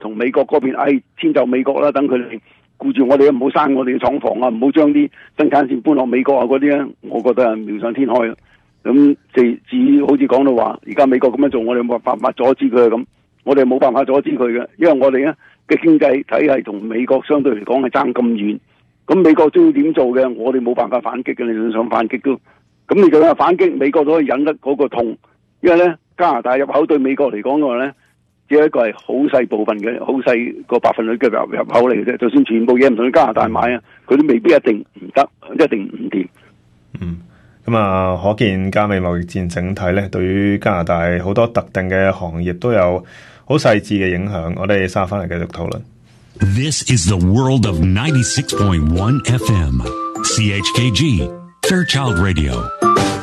同美國嗰邊遷就美國啦，等佢哋顧住我哋唔好閂我哋嘅廠房啊，唔好將啲生產線搬落美國啊嗰啲咧，我覺得係妙想天開啦。咁至於好似講到話，而家美國咁樣做，我哋冇辦法阻止佢咁，我哋冇辦法阻止佢嘅，因為我哋咧嘅經濟體系同美國相對嚟講係爭咁遠。咁美國都要點做嘅，我哋冇辦法反擊嘅，你就想反擊都，咁你就算反擊，美國都可以忍得嗰個痛，因為咧加拿大入口對美國嚟講嘅話咧，只係一個係好細部分嘅，好細個百分率嘅入口嚟嘅啫。就算全部嘢唔同加拿大買啊，佢都未必一定唔得，一定唔掂。 咁啊，可見加美貿易戰整體咧，對於加拿大好多特定嘅行業都有好細緻嘅影響。我哋稍後翻嚟繼續討論。 This is the world of 96.1 FM, CHKG, Fairchild Radio.